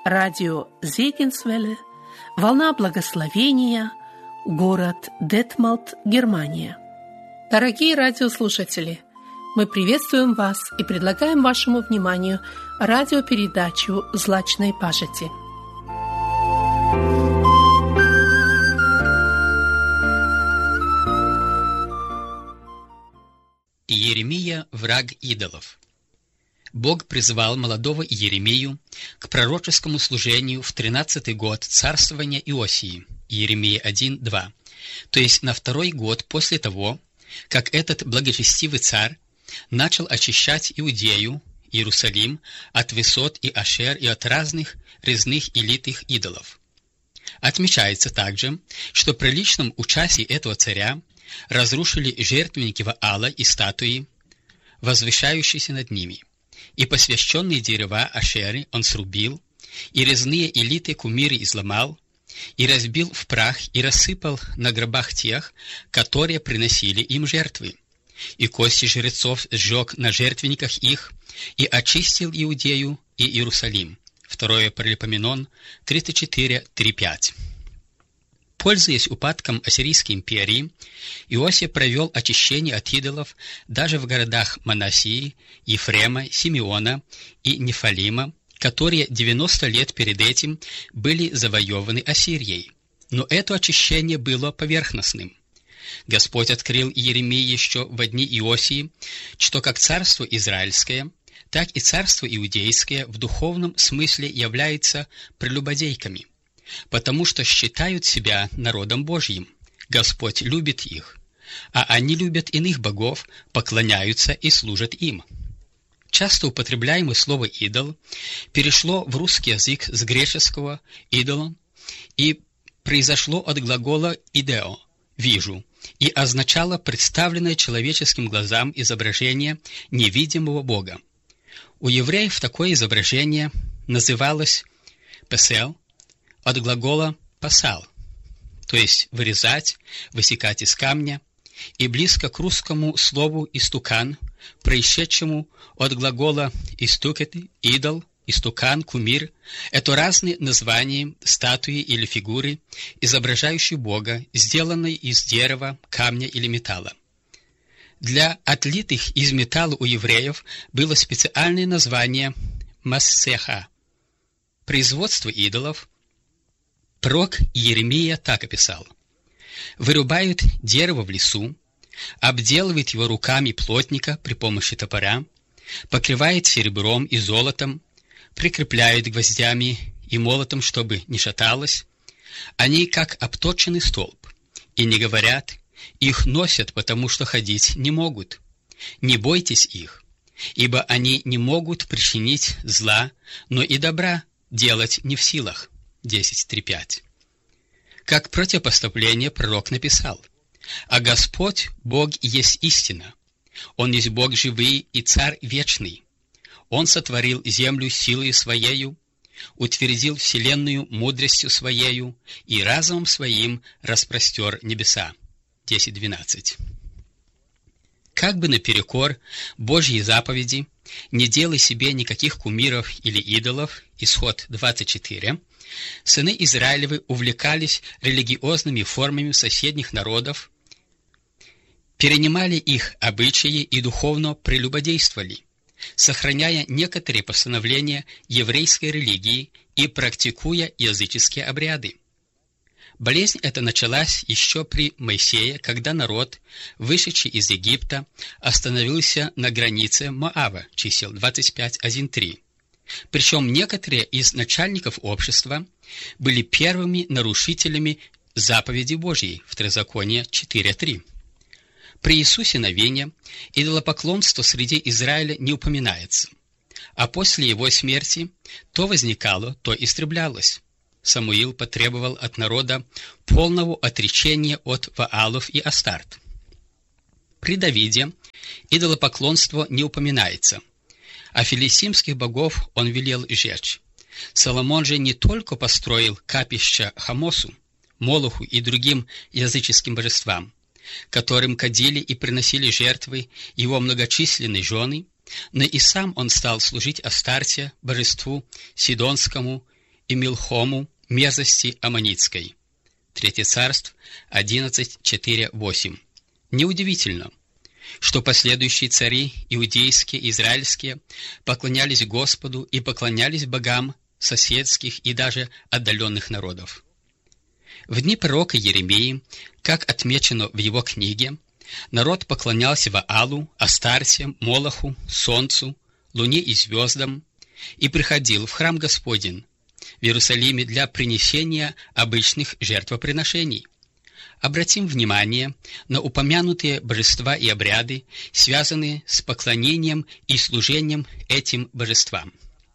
радио Зегенсвелле, волна благословения, город Детмалт, Германия. Дорогие радиослушатели, мы приветствуем вас и предлагаем вашему вниманию радиопередачу «Злачной пажити». Иеремия – враг идолов. Бог призвал молодого Иеремию к пророческому служению в 13-й год царствования Иосии, Иеремия 1:2, то есть на 2-й год после того, как этот благочестивый царь начал очищать Иудею, Иерусалим от высот и Ашер и от разных резных и литых идолов. Отмечается также, что при личном участии этого царя разрушили жертвенники Ваала и статуи, возвышающиеся над ними, и посвященные дерева Ашеры он срубил, и резные и литые кумиры изломал, и разбил в прах и рассыпал на гробах тех, которые приносили им жертвы, и кости жрецов сжег на жертвенниках их, и очистил Иудею и Иерусалим. 2 Паралипоменон 34:3-5. Пользуясь упадком Ассирийской империи, Иосия провел очищение от идолов даже в городах Манассии, Ефрема, Симеона и Нефалима, которые 90 лет перед этим были завоеваны Ассирией. Но это очищение было поверхностным. Господь открыл Иеремии еще в дни Иосии, что как царство израильское, так и царство иудейское в духовном смысле являются прелюбодейками, потому что считают себя народом Божьим. Господь любит их, а они любят иных богов, поклоняются и служат им. Часто употребляемое слово «идол» перешло в русский язык с греческого «идолон» и произошло от глагола «идео» – «вижу», и означало представленное человеческим глазам изображение невидимого Бога. У евреев такое изображение называлось «песел», от глагола «пасал», то есть вырезать, высекать из камня, и близко к русскому слову «истукан», происшедшему от глагола «истукеты», «идол», «истукан», «кумир» — это разные названия статуи или фигуры, изображающие Бога, сделанной из дерева, камня или металла. Для отлитых из металла у евреев было специальное название «массеха». Производство идолов пророк Иеремия так описал: «Вырубают дерево в лесу, обделывает его руками плотника при помощи топора, покрывает серебром и золотом, прикрепляет гвоздями и молотом, чтобы не шаталось. Они как обточенный столб, и не говорят, их носят, потому что ходить не могут. Не бойтесь их, ибо они не могут причинить зла, но и добра делать не в силах». 10:3-5. Как противопоставление пророк написал: «А Господь Бог есть истина, Он есть Бог живый и Царь вечный. Он сотворил землю силой Своею, утвердил вселенную мудростью Своею и разумом Своим распростер небеса». 10:12. Как бы наперекор Божьей заповеди «не делай себе никаких кумиров или идолов» Исход 24, сыны Израилевы увлекались религиозными формами соседних народов, перенимали их обычаи и духовно прелюбодействовали, сохраняя некоторые постановления еврейской религии и практикуя языческие обряды. Болезнь эта началась еще при Моисее, когда народ, вышедший из Египта, остановился на границе Моава, чисел 25:1-3. Причем некоторые из начальников общества были первыми нарушителями заповеди Божьей, Второзаконие 4:3. При Иисусе Навине идолопоклонство среди Израиля не упоминается, а после его смерти то возникало, то истреблялось. Самуил потребовал от народа полного отречения от Ваалов и Астарт. При Давиде идолопоклонство не упоминается, а филистимских богов он велел сжечь. Соломон же не только построил капища Хамосу, Молоху и другим языческим божествам, которым кадили и приносили жертвы его многочисленные жены, но и сам он стал служить Астарте, божеству Сидонскому, и Милхому, мерзости Аммонитской. 3 Царств 11:4-8. Неудивительно, что последующие цари, иудейские и израильские, поклонялись Господу и поклонялись богам соседских и даже отдаленных народов. В дни пророка Еремии, как отмечено в его книге, народ поклонялся Ваалу, Астарте, Молоху, Солнцу, Луне и звездам и приходил в храм Господень в Иерусалиме для принесения обычных жертвоприношений. Обратим внимание на упомянутые божества и обряды, связанные с поклонением и служением этим божествам.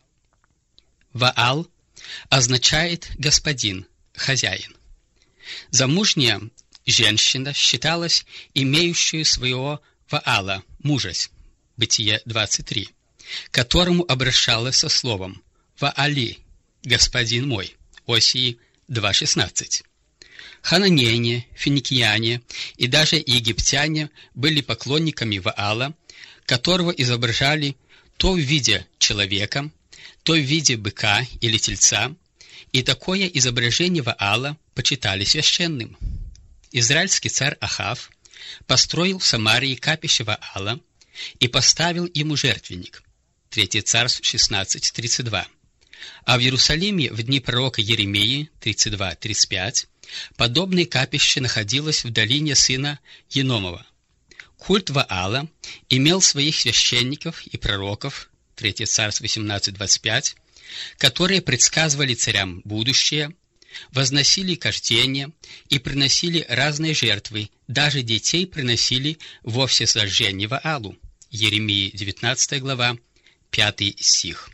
Ваал означает «господин», «хозяин». Замужняя женщина считалась имеющей своего Ваала, мужа, Бытие 23, которому обращалась со словом «Ваали, господин мой», Осии 2:16. Хананеяне, финикияне и даже египтяне были поклонниками Ваала, которого изображали то в виде человека, то в виде быка или тельца, и такое изображение Ваала почитали священным. Израильский царь Ахав построил в Самарии капище Ваала и поставил ему жертвенник. 3 Царств 16:32. А в Иерусалиме в дни пророка Еремии 32:35 подобное капище находилось в долине сына Еномова. Культ Ваала имел своих священников и пророков, 3 Царств 18:25, которые предсказывали царям будущее, возносили кождение и приносили разные жертвы, даже детей приносили во всесожжение Ваалу. Еремии 19 глава, 5 стих.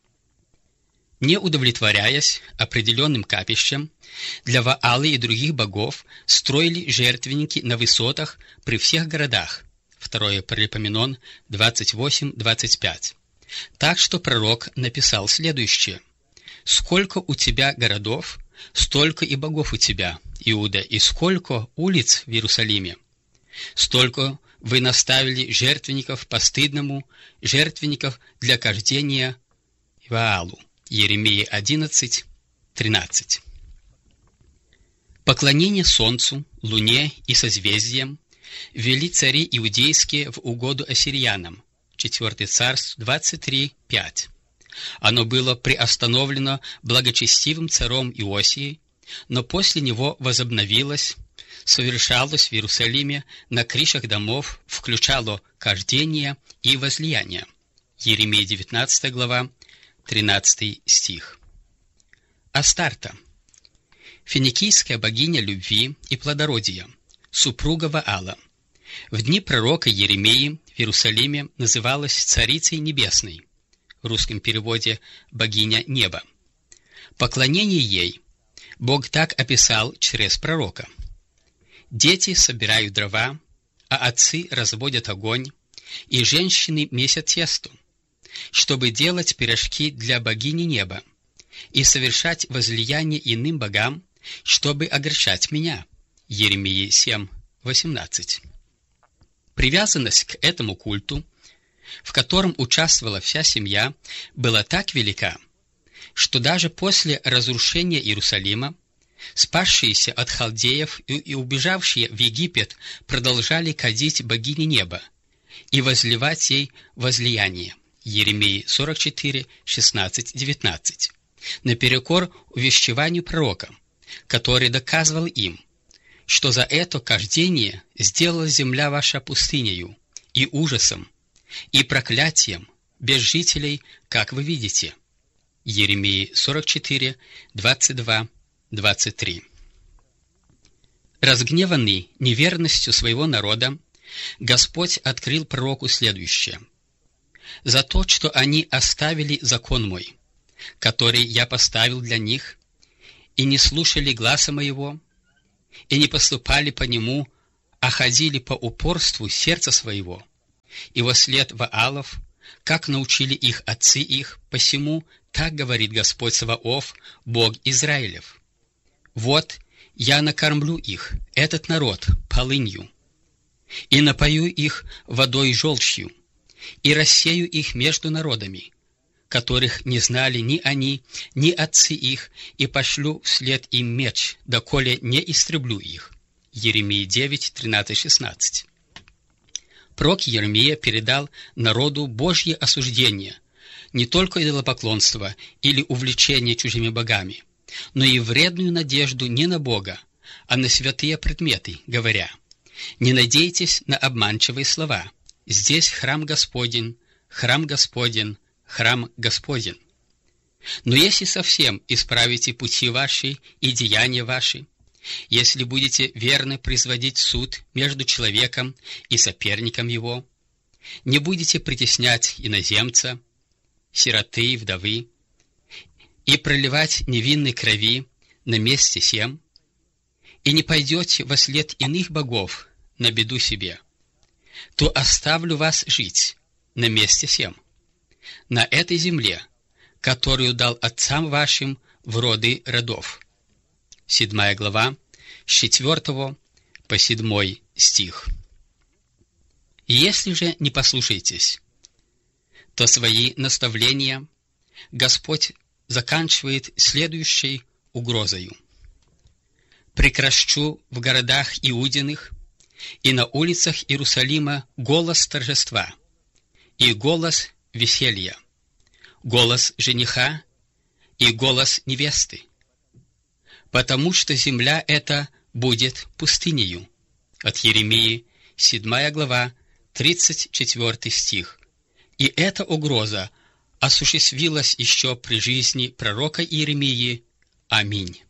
Не удовлетворяясь определенным капищем, для Ваала и других богов строили жертвенники на высотах при всех городах. 2 Паралипоменон 28:25. Так что пророк написал следующее: «Сколько у тебя городов, столько и богов у тебя, Иуда, и сколько улиц в Иерусалиме. Столько вы наставили жертвенников постыдному, жертвенников для кождения Ваалу». Еремия 11:13. Поклонение солнцу, луне и созвездиям вели цари иудейские в угоду ассирянам. 4 Царств 23:5. Оно было приостановлено благочестивым царем Иосией, но после него возобновилось, совершалось в Иерусалиме на крышах домов, включало кождение и возлияние. Еремия 19 глава, 13 стих. Астарта, финикийская богиня любви и плодородия, супруга Ваала, в дни пророка Еремии в Иерусалиме называлась Царицей Небесной, в русском переводе «богиня неба». Поклонение ей Бог так описал через пророка: «Дети собирают дрова, а отцы разводят огонь, и женщины месят тесто, чтобы делать пирожки для богини неба и совершать возлияние иным богам, чтобы огорчать меня». Еремии 7:18. Привязанность к этому культу, в котором участвовала вся семья, была так велика, что даже после разрушения Иерусалима спасшиеся от халдеев и убежавшие в Египет продолжали кадить богине неба и возливать ей возлияние. Еремии 44:16-19, наперекор увещеванию пророка, который доказывал им, что за это кождение сделала земля ваша пустынею и ужасом, и проклятием без жителей, как вы видите. Еремии 44:22-23. Разгневанный неверностью своего народа, Господь открыл пророку следующее: «За то, что они оставили закон мой, который я поставил для них, и не слушали гласа моего, и не поступали по нему, а ходили по упорству сердца своего, и вослед Ваалов, как научили их отцы их, посему так говорит Господь Саваоф, Бог Израилев: вот я накормлю их, этот народ, полынью, и напою их водой желчью, и рассею их между народами, которых не знали ни они, ни отцы их, и пошлю вслед им меч, доколе не истреблю их». Еремии 9, 13, 16. Пророк Еремия передал народу Божье осуждение не только идолопоклонства или увлечение чужими богами, но и вредную надежду не на Бога, а на святые предметы, говоря: «Не надейтесь на обманчивые слова. Здесь храм Господень, храм Господень, храм Господень. Но если совсем исправите пути ваши и деяния ваши, если будете верно производить суд между человеком и соперником его, не будете притеснять иноземца, сироты и вдовы, и проливать невинной крови на месте сем, и не пойдете во след иных богов на беду себе, то оставлю вас жить на месте сем, на этой земле, которую дал отцам вашим в роды родов». 7 глава, с 4 по 7 стих. «И если же не послушаетесь, то свои наставления Господь заканчивает следующей угрозою: «Прекращу в городах Иудиных и на улицах Иерусалима голос торжества и голос веселья, голос жениха и голос невесты, потому что земля эта будет пустынею». От Еремии, 7 глава, 34 стих. И эта угроза осуществилась еще при жизни пророка Иеремии. Аминь.